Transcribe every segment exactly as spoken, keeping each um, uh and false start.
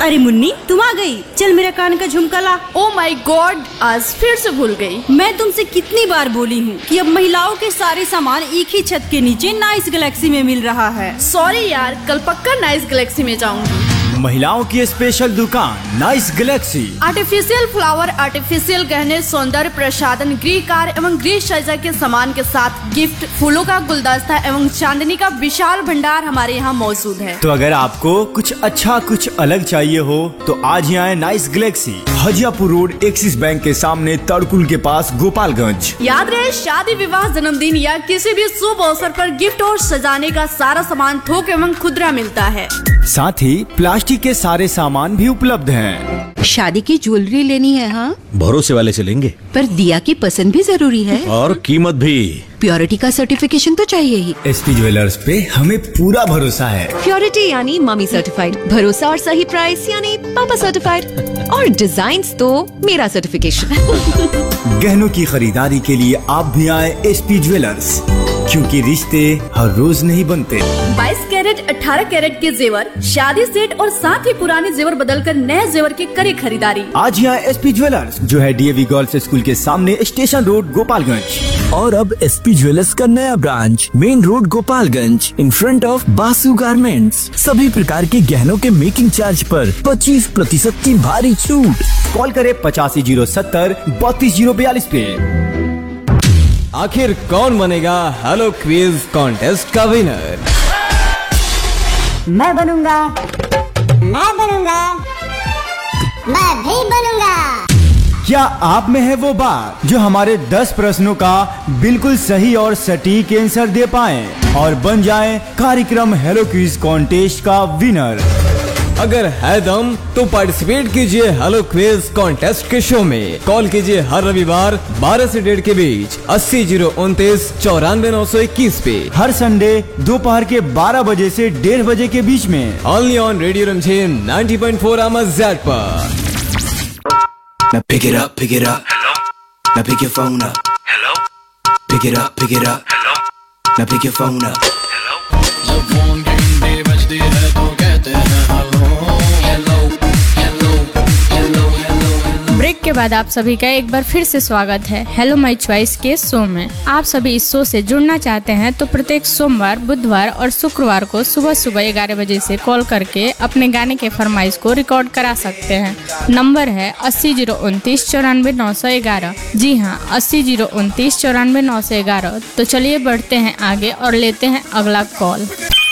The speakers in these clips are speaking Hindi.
अरे मुन्नी, तुम आ गई। चल मेरा कान का झुमका ला। ओ माय गॉड, आज फिर से भूल गई। मैं तुमसे कितनी बार बोली हूँ कि अब महिलाओं के सारे सामान एक ही छत के नीचे नाइस गैलेक्सी में मिल रहा है। सॉरी यार, कल पक्का नाइस गैलेक्सी में जाऊंगी। महिलाओं की स्पेशल दुकान nice Galaxy. Artificial flower, artificial गहने, सौंदर्य प्रसाधन, गृह कार्य एवं गृह सज्जा के सामान के साथ गिफ्ट, फूलों का गुलदस्ता एवं चांदनी का विशाल भंडार हमारे यहाँ मौजूद है। तो अगर आपको कुछ अच्छा कुछ अलग चाहिए हो तो आज ही आए nice Galaxy, Hajiyapur road, axis bank के सामने, तड़कुल के पास, गोपालगंज। याद रहे, शादी, विवाह, जन्मदिन या किसी भी शुभ अवसर पर गिफ्ट और सजाने का सारा सामान थोक एवं खुदरा मिलता है। साथ ही प्लास्टिक के सारे सामान भी उपलब्ध हैं। शादी की ज्वेलरी लेनी है? हाँ, भरोसे वाले से लेंगे, पर दिया की पसंद भी जरूरी है और कीमत भी। प्योरिटी का सर्टिफिकेशन तो चाहिए ही। एसपी ज्वेलर्स पे हमें पूरा भरोसा है। प्योरिटी यानी मम्मी सर्टिफाइड, भरोसा और सही प्राइस यानी पापा सर्टिफाइड, और डिजाइन तो मेरा सर्टिफिकेशन। गहनों की खरीदारी के लिए आप भी आए एसपी ज्वेलर्स, क्योंकि रिश्ते हर रोज नहीं बनते। बाईस कैरेट, अठारह कैरेट के जेवर, शादी सेट और साथ ही पुराने जेवर बदलकर नए जेवर की करे खरीदारी। आज यहाँ एसपी ज्वेलर्स जो है डीएवी गर्ल्स स्कूल के सामने, स्टेशन रोड, गोपालगंज। और अब एसपी ज्वेलर्स का नया branch main road, Gopalganj, in front of Basu garments. सभी प्रकार के गहनों के मेकिंग चार्ज पर पच्चीस प्रतिशत की भारी छूट। कॉल करे पचासी जीरो सत्तर बत्तीस जीरो बयालीस पे। आखिर कौन बनेगा हेलो क्विज कॉन्टेस्ट का विनर? मैं बनूंगा, मैं बनूंगा, मैं भी बनूंगा। क्या आप में है वो बात जो हमारे दस प्रश्नों का बिल्कुल सही और सटीक आंसर दे पाए और बन जाए कार्यक्रम हेलो क्विज कॉन्टेस्ट का विनर? अगर है दम तो पार्टिसिपेट कीजिए हेलो क्विज कॉन्टेस्ट के शो में। कॉल कीजिए हर रविवार बारह से डेढ़ के बीच अस्सी जीरो उनतीस चौरानवे नौ सौ इक्कीस पे। हर संडे दोपहर के बारह बजे से डेढ़ बजे के बीच में, only on radio रमझेम ninety point four एमएज़ेड पर। Now pick it up, pick it up. Hello. Now pick your phone up. Hello. Pick it up, pick it up. Hello. Now pick your phone up. Hello. जब फोन घंटे बजते हैं तो कहते हैं hello, hello, hello, hello, hello. Break के बाद आप सभी का एक बार फिर से स्वागत है हेलो माय चॉइस के शो में। आप सभी इस शो से जुड़ना चाहते हैं तो प्रत्येक सोमवार, बुधवार और शुक्रवार को सुबह सुबह ग्यारह बजे से कॉल करके अपने गाने के फरमाइश को रिकॉर्ड करा सकते हैं। नंबर है अस्सी जीरो उनतीस चौरानवे नौ सौ ग्यारह। जी हाँ, अस्सी जीरो उनतीस चौरानवे नौ सौ ग्यारह। तो चलिए बढ़ते हैं आगे और लेते हैं अगला कॉल।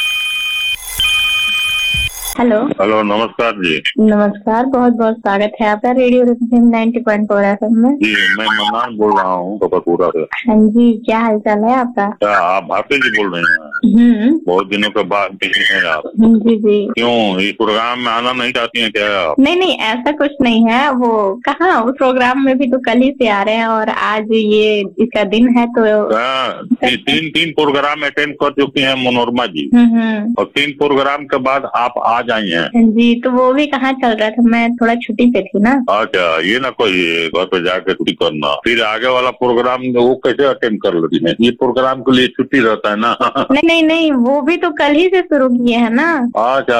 हेलो हेलो, नमस्कार जी। नमस्कार, बहुत बहुत स्वागत है आपका radio रमझेम ninety point four FM में। जी, मैं मनान बोल रहा हूँ कपरपुरा से। हाँ जी, क्या हाल चाल है आपका? क्या आप भारती जी बोल रहे हैं? बहुत दिनों के बाद मिली हैं आप। जी जी। क्यों, ये प्रोग्राम में आना नहीं चाहती हैं क्या आप? नहीं नहीं, ऐसा कुछ नहीं है। वो कहाँ, उस प्रोग्राम में भी तो कल ही से आ रहे हैं और आज ये इसका दिन है तो ती, तीन तीन प्रोग्राम अटेंड कर चुकी हैं मनोरमा जी, और तीन प्रोग्राम के बाद आप आज आई हैं। जी, तो वो भी कहाँ चल रहा था, मैं थोड़ा छुट्टी पे थी ना। अच्छा, ये ना कोई घर पे जाके छुट्टी करना, फिर आगे वाला प्रोग्राम वो कैसे अटेंड कर लेती है? ये प्रोग्राम के लिए छुट्टी रहता है ना। नहीं नहीं नहीं, वो भी तो कल ही से शुरू किए है ना। अच्छा,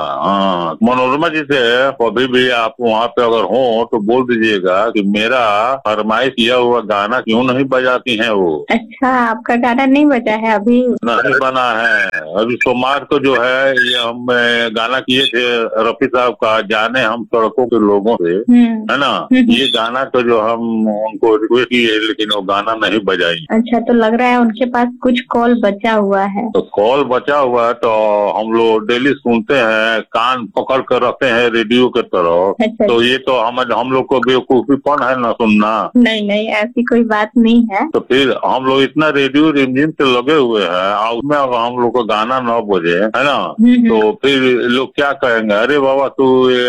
हाँ, मनोरमा जी से कभी भी आप वहाँ पे अगर हो तो बोल दीजिएगा कि मेरा फरमाइश किया हुआ गाना क्यों नहीं बजाती हैं वो। अच्छा, आपका गाना नहीं बजा है अभी? नहीं बना है अभी। सोमवार को जो है ये हम गाना किए थे रफी साहब का, जाने हम सड़कों के लोगों से, है ना। ये गाना तो जो हम उनको रिक्वेस्ट किए लेकिन वो गाना नहीं बजाई। अच्छा, तो लग रहा है उनके पास कुछ कॉल बचा हुआ है। तो कॉल बचा हुआ है तो हम लोग डेली सुनते हैं, कान पकड़ कर रखते हैं रेडियो के तरफ। अच्छा, तो ये तो हम हम लोग को बेवकूफीपन है ना सुनना। नहीं नहीं, ऐसी कोई बात नहीं है। तो फिर हम लोग इतना रेडियो रिमझिम से लगे हुए हैं, उसमें अगर हम लोग को गाना न बजे, है ना, तो फिर लोग क्या कहेंगे, अरे बाबा तू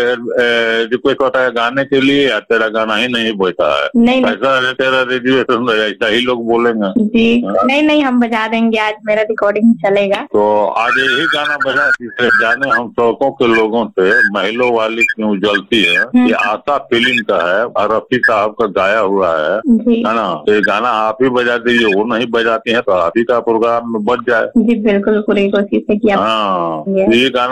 रिक्वेस्ट होता है गाने के लिए या तेरा गाना ही नहीं बजता है, नहीं ऐसा है तेरा रेडियो, ऐसा ही लोग बोलेंगे। जी नहीं नहीं, हम बजा देंगे, आज मेरा रिकॉर्डिंग चलेगा। तो आज यही गाना बजा, जाने हम सड़कों के लोगों से महिलों वाली क्यों जलती है, ये आशा फिल्म का है और रफी साहब का गाया हुआ है, है ना। तो ये गाना आप ही बजा दीजिए, वो नहीं बजाती है तो आप ही का प्रोग्राम में बच जाए। जी बिल्कुल, पूरी कोशिश है कि आप। हाँ, ये गाना बजा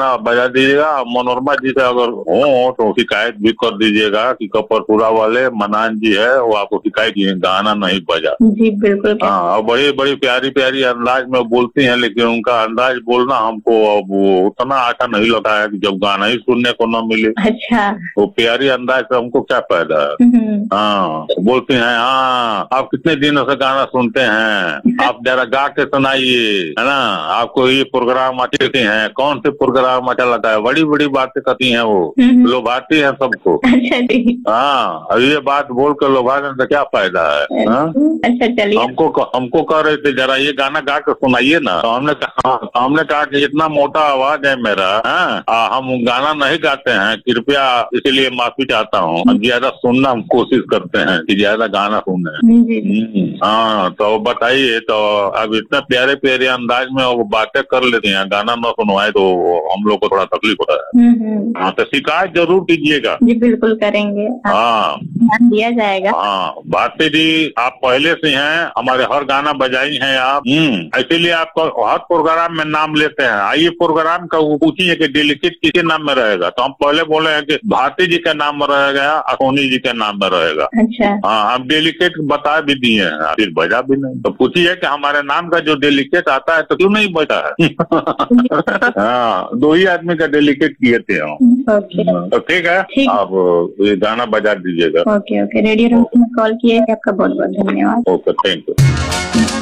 दीजिएगा। मनोरमा जी से अगर हो तो शिकायत भी कर दीजिएगा कि कपरपुरा वाले मनान जी है वो आपको शिकायत किए गाना नहीं बजा। जी बिल्कुल। हाँ, और बड़ी बड़ी प्यारी प्यारी अंदाज में बोलती हैं, लेकिन उनका अंदाज बोलना हमको अब उतना अच्छा नहीं लगा है कि जब गाना ही सुनने को न मिले। अच्छा। वो प्यारी अंदाज से हमको क्या फायदा है। हाँ, बोलती हैं हाँ आप कितने दिनों से गाना सुनते हैं, आप जरा गा के सुनाइए, है ना, आपको ये प्रोग्राम अच्छे लगते हैं, कौन से प्रोग्राम अच्छा लगता है, बड़ी बड़ी बातें करती हैं वो, लोभाती है सबको। अच्छा जी। हाँ, अब ये बात बोल कर लोभाने से क्या फायदा है। हाँ? अच्छा चलिए। हमको हमको कह रहे थे जरा ये गाना गा कर सुनाइए ना, तो हमने कहा हमने कहा कि इतना मोटा आवाज है मेरा, हाँ, आ, हम गाना नहीं गाते हैं, कृपया इसलिए माफी चाहता हूँ। हम ज्यादा सुनना हम कोशिश करते हैं कि ज्यादा गाना सुने। हाँ, तो बताइए, तो अब इतने प्यारे प्यारे अंदाज में वो बातें कर लेते हैं, गाना न सुनवाए तो हम लोग को थोड़ा तकलीफ होता है। हाँ, तो शिकायत जरूर कीजिएगा। जी बिल्कुल करेंगे। हाँ, ध्यान दिया जाएगा। हाँ, भारती जी आप पहले से हैं, हमारे हर गाना बजाई हैं आप, इसीलिए आपको हर प्रोग्राम में नाम लेते हैं। आइए प्रोग्राम का वो पूछिए कि डेलीकेट किसके नाम में रहेगा, तो हम पहले बोले हैं कि भारती जी के नाम में रहेगा, सोनी जी के नाम में रहेगा। अच्छा। हाँ, हम डेलीकेट बता भी दिए हैं, फिर बजा भी नहीं, तो पूछिए कि हमारे नाम का जो डेलीकेट आता है तो क्यों नहीं बजा है। हाँ, दो ही आदमी का डेलीकेट किए थे हम। तो ठीक है, आप ये गाना बजा दीजिएगा। ओके ओके, रेडियो रूम में कॉल किए आपका बहुत बहुत धन्यवाद। Okay, thank you.